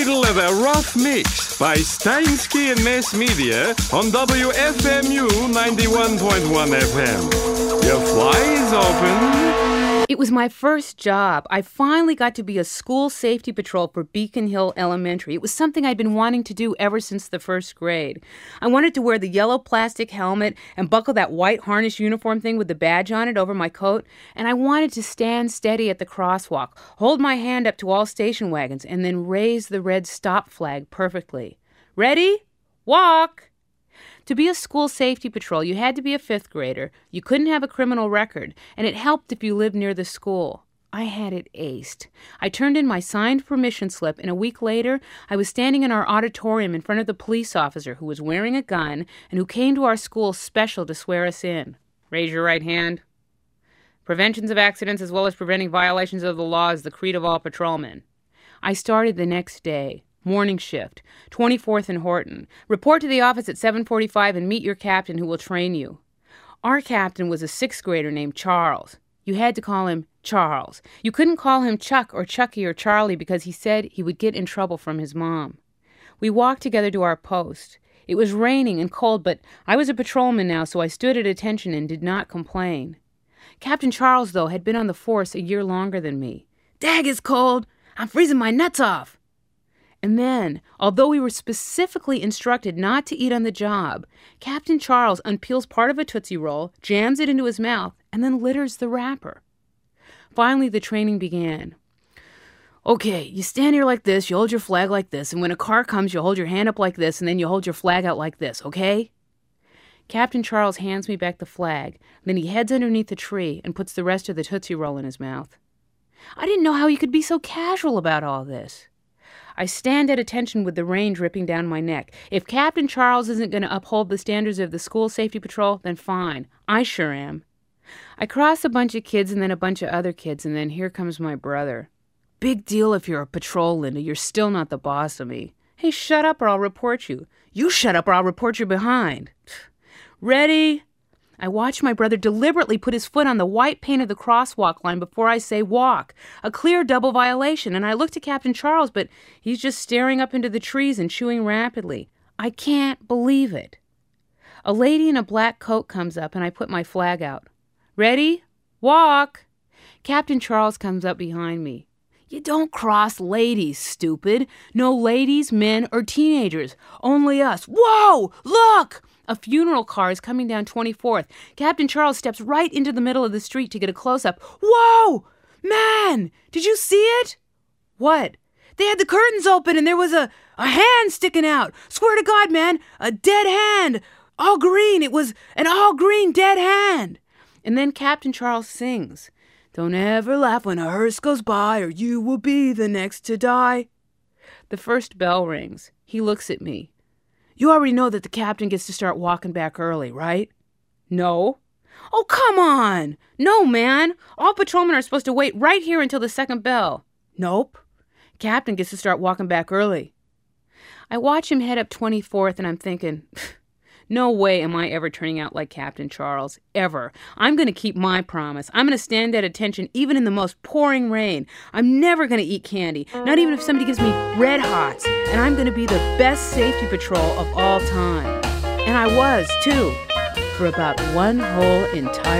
middle of a rough mix by Steinsky and Mass Media on WFMU 91.1 FM. Your fly is open. It was my first job. I finally got to be a school safety patrol for Beacon Hill Elementary. It was something I'd been wanting to do ever since the first grade. I wanted to wear the yellow plastic helmet and buckle that white harness uniform thing with the badge on it over my coat, and I wanted to stand steady at the crosswalk, hold my hand up to all station wagons, and then raise the red stop flag perfectly. Ready? Walk! To be a school safety patrol, you had to be a fifth grader, you couldn't have a criminal record, and it helped if you lived near the school. I had it aced. I turned in my signed permission slip, and a week later, I was standing in our auditorium in front of the police officer who was wearing a gun and who came to our school special to swear us in. Raise your right hand. Preventions of accidents as well as preventing violations of the law is the creed of all patrolmen. I started the next day. Morning shift, 24th and Horton. Report to the office at 7:45 and meet your captain who will train you. Our captain was a sixth grader named Charles. You had to call him Charles. You couldn't call him Chuck or Chucky or Charlie because he said he would get in trouble from his mom. We walked together to our post. It was raining and cold, but I was a patrolman now, so I stood at attention and did not complain. Captain Charles, though, had been on the force a year longer than me. "Dag, it's cold! I'm freezing my nuts off!" And then, although we were specifically instructed not to eat on the job, Captain Charles unpeels part of a Tootsie Roll, jams it into his mouth, and then litters the wrapper. Finally, the training began. "Okay, you stand here like this, you hold your flag like this, and when a car comes, you hold your hand up like this, and then you hold your flag out like this, okay?" Captain Charles hands me back the flag, then he heads underneath the tree and puts the rest of the Tootsie Roll in his mouth. I didn't know how he could be so casual about all this. I stand at attention with the rain dripping down my neck. If Captain Charles isn't going to uphold the standards of the school safety patrol, then fine. I sure am. I cross a bunch of kids and then a bunch of other kids, and then here comes my brother. "Big deal if you're a patrol, Linda. You're still not the boss of me." "Hey, shut up or I'll report you." "You shut up or I'll report you behind." "Ready?" I watch my brother deliberately put his foot on the white paint of the crosswalk line before I say walk. A clear double violation, and I look to Captain Charles, but he's just staring up into the trees and chewing rapidly. I can't believe it. A lady in a black coat comes up, and I put my flag out. "Ready? Walk!" Captain Charles comes up behind me. "You don't cross ladies, stupid. No ladies, men, or teenagers. Only us." "Whoa! Look!" A funeral car is coming down 24th. Captain Charles steps right into the middle of the street to get a close-up. "Whoa! Man! Did you see it?" "What?" "They had the curtains open and there was a hand sticking out. Swear to God, man, a dead hand. All green. It was an all green dead hand." And then Captain Charles sings, "Don't ever laugh when a hearse goes by or you will be the next to die." The first bell rings. He looks at me. "You already know that the captain gets to start walking back early, right?" "No." "Oh, come on." "No, man. All patrolmen are supposed to wait right here until the second bell." "Nope. Captain gets to start walking back early." I watch him head up 24th and I'm thinking, no way am I ever turning out like Captain Charles. Ever. I'm going to keep my promise. I'm going to stand at attention even in the most pouring rain. I'm never going to eat candy, not even if somebody gives me Red Hots. And I'm going to be the best safety patrol of all time. And I was, too, for about one whole entire